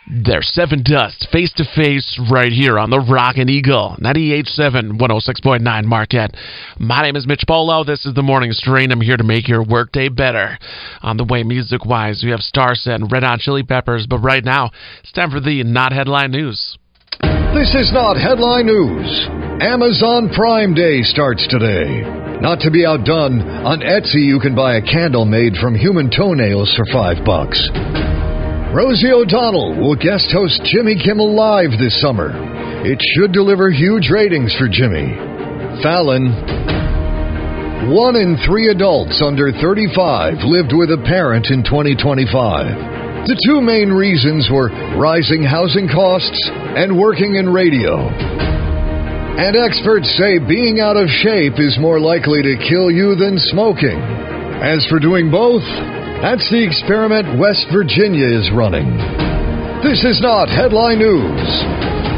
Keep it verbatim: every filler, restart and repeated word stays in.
There's Seven Dust, face-to-face, right here on the Rockin' Eagle, ninety-eight point seven, one oh six point nine Marquette. My name is Mitch Bolo. This is the Morning Strain. I'm here to make your workday better. On the way, music-wise, we have Starset and Red Hot Chili Peppers, but right now, it's time for the Not Headline News. This is Not Headline News. Amazon Prime Day starts today. Not to be outdone, on Etsy you can buy a candle made from human toenails for five bucks. Rosie O'Donnell will guest host Jimmy Kimmel Live this summer. It should deliver huge ratings for Jimmy. Fallon. One in three adults under thirty-five lived with a parent in twenty twenty-five. The two main reasons were rising housing costs and working in radio. And experts say being out of shape is more likely to kill you than smoking. As for doing both, that's the experiment West Virginia is running. This is not Headline News.